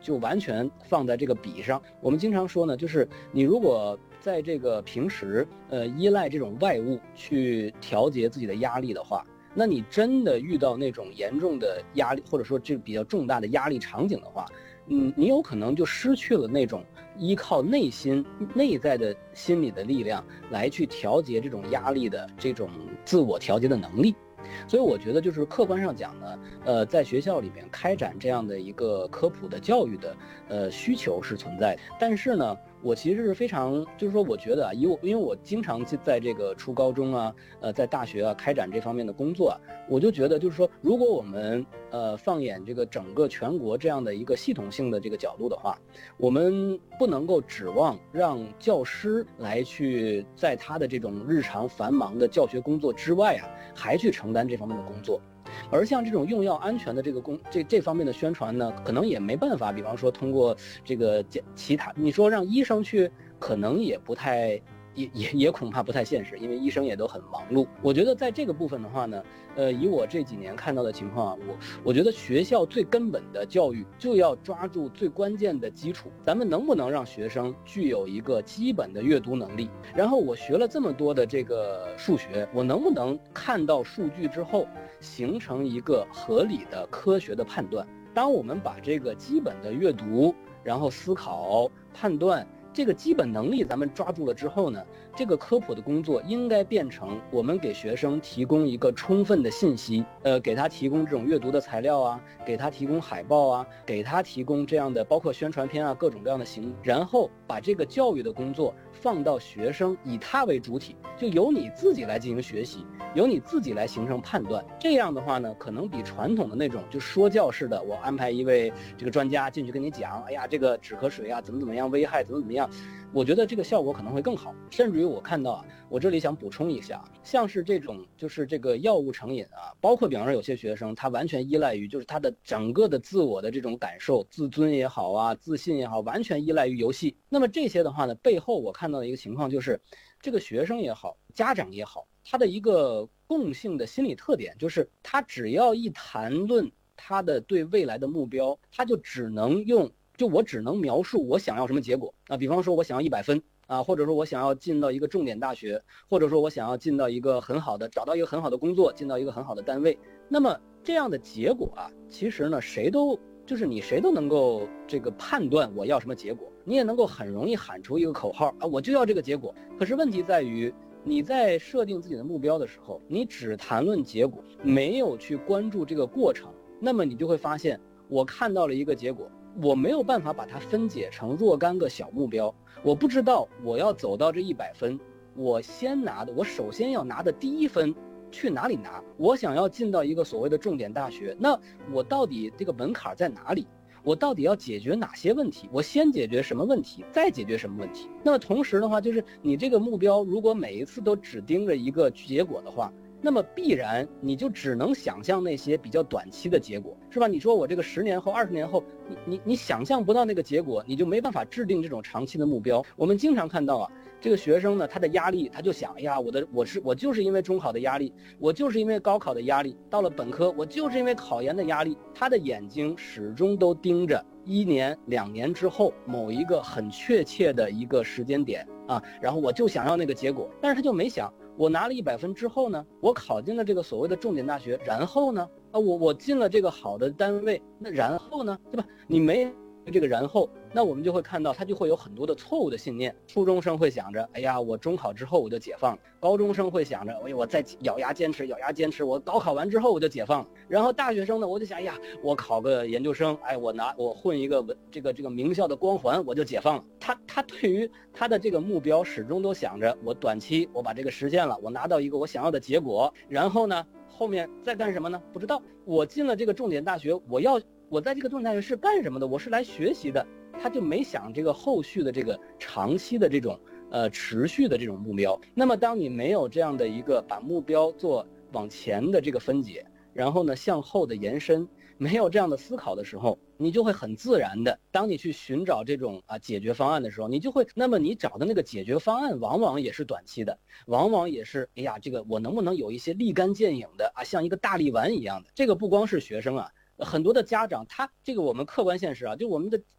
就完全放在这个笔上。我们经常说呢，就是你如果在这个平时依赖这种外物去调节自己的压力的话，那你真的遇到那种严重的压力，或者说这比较重大的压力场景的话，你有可能就失去了那种依靠内在的心理的力量来去调节这种压力的这种自我调节的能力。所以我觉得就是客观上讲呢，在学校里面开展这样的一个科普的教育的需求是存在的，但是呢，我其实是非常，就是说，我觉得啊，因为我经常在这个初高中啊，在大学啊开展这方面的工作啊，我就觉得就是说，如果我们放眼这个整个全国这样的一个系统性的这个角度的话，我们不能够指望让教师来去在他的这种日常繁忙的教学工作之外啊，还去承担这方面的工作。而像这种用药安全的这方面的宣传呢，可能也没办法，比方说通过这个其他，你说让医生去，可能也不太，也恐怕不太现实，因为医生也都很忙碌。我觉得在这个部分的话呢，以我这几年看到的情况啊，我觉得学校最根本的教育就要抓住最关键的基础，咱们能不能让学生具有一个基本的阅读能力？然后我学了这么多的这个数学，我能不能看到数据之后形成一个合理的科学的判断？当我们把这个基本的阅读，然后思考、判断这个基本能力咱们抓住了之后呢，这个科普的工作应该变成我们给学生提供一个充分的信息，给他提供这种阅读的材料啊，给他提供海报啊，给他提供这样的包括宣传片啊，各种各样的形，然后把这个教育的工作放到学生，以他为主体，就由你自己来进行学习，由你自己来形成判断。这样的话呢，可能比传统的那种就说教式的，我安排一位这个专家进去跟你讲，哎呀，这个止咳水啊怎么样，危害怎么样，我觉得这个效果可能会更好。甚至于我看到啊，我这里想补充一下，像是这种就是这个药物成瘾啊，包括比方说有些学生他完全依赖于就是他的整个的自我的这种感受，自尊也好啊，自信也好，完全依赖于游戏。那么这些的话呢，背后我看到的一个情况就是，这个学生也好，家长也好，他的一个共性的心理特点就是，他只要一谈论他的对未来的目标，他就只能用。就我只能描述我想要什么结果啊，比方说我想要100分啊，或者说我想要进到一个重点大学，或者说我想要进到一个很好的，找到一个很好的工作，进到一个很好的单位。那么这样的结果啊，其实呢，谁都能够这个判断我要什么结果，你也能够很容易喊出一个口号啊，我就要这个结果。可是问题在于，你在设定自己的目标的时候，你只谈论结果，没有去关注这个过程，那么你就会发现，我看到了一个结果，我没有办法把它分解成若干个小目标，我不知道我要走到这100分，我首先要拿的第1分去哪里拿？我想要进到一个所谓的重点大学，那我到底这个门槛在哪里？我到底要解决哪些问题？我先解决什么问题，再解决什么问题？那么同时的话，就是你这个目标如果每一次都只盯着一个结果的话，那么必然你就只能想象那些比较短期的结果，是吧？你说我这个10年后、20年后，你想象不到那个结果，你就没办法制定这种长期的目标。我们经常看到啊，这个学生呢，他的压力，他就想，哎呀，我就是因为中考的压力，我就是因为高考的压力，到了本科，我就是因为考研的压力，他的眼睛始终都盯着1年、2年之后某一个很确切的一个时间点啊，然后我就想要那个结果，但是他就没想。我拿了100分之后呢，我考进了这个所谓的重点大学，然后呢，我进了这个好的单位，那然后呢，对吧？你没这个然后，那我们就会看到他就会有很多的错误的信念。初中生会想着，哎呀，我中考之后我就解放了；高中生会想着，哎，我再咬牙坚持，我高考完之后我就解放了。然后大学生呢，我就想，哎呀，我考个研究生，哎，我混一个这个名校的光环，我就解放了。他对于他的这个目标始终都想着，我短期我把这个实现了，我拿到一个我想要的结果，然后呢，后面再干什么呢？不知道。我进了这个重点大学，我在这个重点大学是干什么的？我是来学习的。他就没想这个后续的这个长期的这种持续的这种目标。那么当你没有这样的一个把目标做往前的这个分解，然后呢向后的延伸，没有这样的思考的时候，你就会很自然的，当你去寻找这种解决方案的时候，那么你找的那个解决方案往往也是短期的，往往也是哎呀，这个我能不能有一些立竿见影的像一个大力丸一样的。这个不光是学生啊，很多的家长，他这个我们客观现实啊，就我们的